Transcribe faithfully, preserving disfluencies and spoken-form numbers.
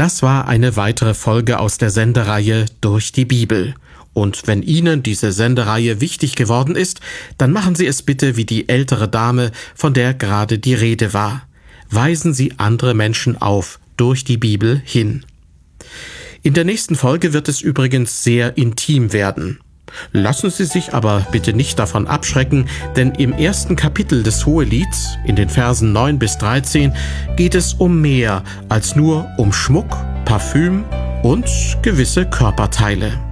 Das war eine weitere Folge aus der Sendereihe Durch die Bibel. Und wenn Ihnen diese Sendereihe wichtig geworden ist, dann machen Sie es bitte wie die ältere Dame, von der gerade die Rede war. Weisen Sie andere Menschen auf, durch die Bibel hin. In der nächsten Folge wird es übrigens sehr intim werden. Lassen Sie sich aber bitte nicht davon abschrecken, denn im ersten Kapitel des Hohelieds, in den Versen neun bis dreizehn, geht es um mehr als nur um Schmuck, Parfüm und gewisse Körperteile.